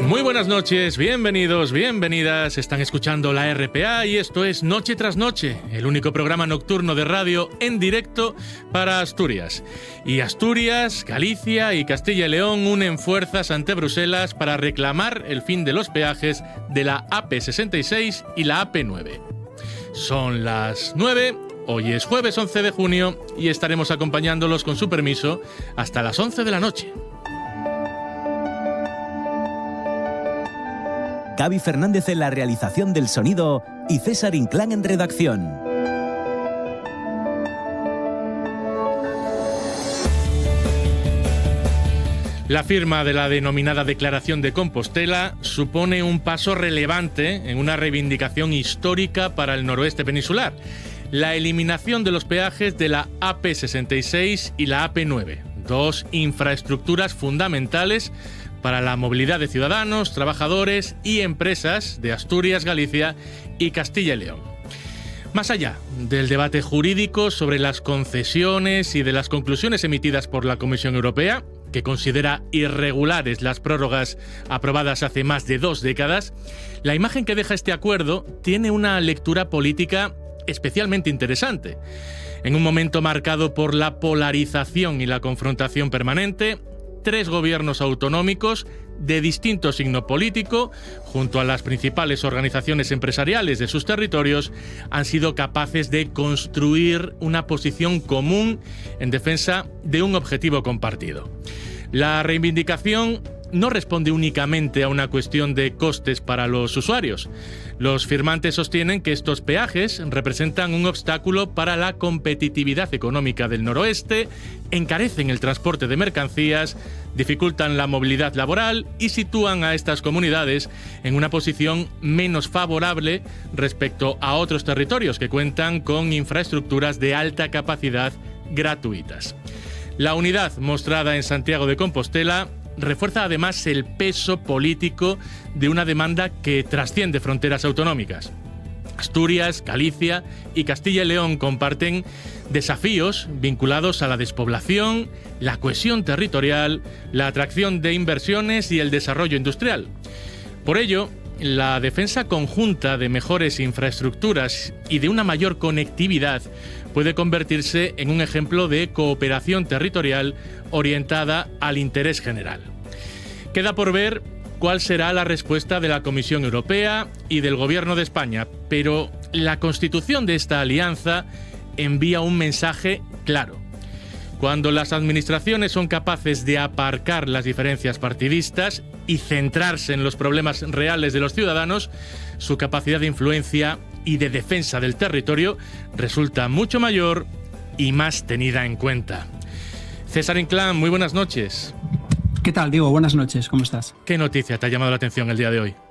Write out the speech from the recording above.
Muy buenas noches, bienvenidos, bienvenidas. Están escuchando la RPA y esto es Noche tras Noche, el único programa nocturno de radio en directo para Asturias. Y Asturias, Galicia y Castilla y León unen fuerzas ante Bruselas para reclamar el fin de los peajes de la AP66 y la AP9. Son las 9, hoy es jueves 11 de junio y estaremos acompañándolos con su permiso hasta las 11 de la noche. Gaby Fernández en la realización del sonido y César Inclán en redacción. La firma de la denominada Declaración de Compostela supone un paso relevante en una reivindicación histórica para el noroeste peninsular: la eliminación de los peajes de la AP66 y la AP9, dos infraestructuras fundamentales para la movilidad de ciudadanos, trabajadores y empresas de Asturias, Galicia y Castilla y León. Más allá del debate jurídico sobre las concesiones y de las conclusiones emitidas por la Comisión Europea, que considera irregulares las prórrogas aprobadas hace más de 2 décadas, la imagen que deja este acuerdo tiene una lectura política especialmente interesante. En un momento marcado por la polarización y la confrontación permanente, 3 gobiernos autonómicos de distinto signo político, junto a las principales organizaciones empresariales de sus territorios, han sido capaces de construir una posición común en defensa de un objetivo compartido. La reivindicación no responde únicamente a una cuestión de costes para los usuarios. Los firmantes sostienen que estos peajes representan un obstáculo para la competitividad económica del noroeste, encarecen el transporte de mercancías, dificultan la movilidad laboral y sitúan a estas comunidades en una posición menos favorable respecto a otros territorios que cuentan con infraestructuras de alta capacidad gratuitas. La unidad mostrada en Santiago de Compostela refuerza además el peso político de una demanda que trasciende fronteras autonómicas. Asturias, Galicia y Castilla y León comparten desafíos vinculados a la despoblación, la cohesión territorial, la atracción de inversiones y el desarrollo industrial. Por ello, la defensa conjunta de mejores infraestructuras y de una mayor conectividad puede convertirse en un ejemplo de cooperación territorial orientada al interés general. Queda por ver cuál será la respuesta de la Comisión Europea y del Gobierno de España, pero la constitución de esta alianza envía un mensaje claro. Cuando las administraciones son capaces de aparcar las diferencias partidistas y centrarse en los problemas reales de los ciudadanos, su capacidad de influencia y de defensa del territorio resulta mucho mayor y más tenida en cuenta. César Inclán, muy buenas noches. ¿Qué tal, Diego? Buenas noches, ¿cómo estás? ¿Qué noticia te ha llamado la atención el día de hoy?